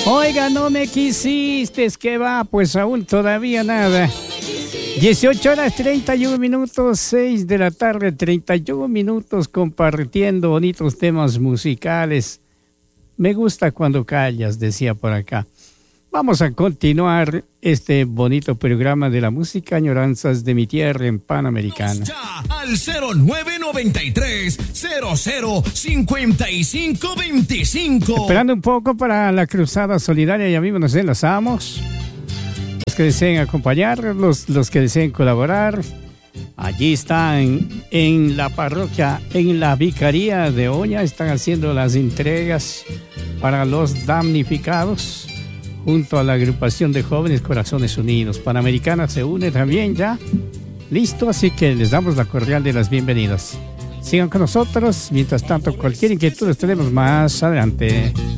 Oiga, no me quisiste, ¿qué va? Pues aún todavía nada. 18 horas 31 minutos, 6 de la tarde, 31 minutos compartiendo bonitos temas musicales. Me gusta cuando callas, decía por acá. Vamos a continuar este bonito programa de la música Añoranzas de mi tierra en Panamericana. Ya al 0993-005525. Esperando un poco para la cruzada solidaria, ya mismo nos enlazamos. Los que deseen acompañar, los que deseen colaborar, allí están en la parroquia, en la vicaría de Oña, están haciendo las entregas para los damnificados. Junto a la agrupación de jóvenes Corazones Unidos. Panamericana se une también ya. Listo, así que les damos la cordial de las bienvenidas. Sigan con nosotros. Mientras tanto, cualquier inquietud les tenemos más adelante.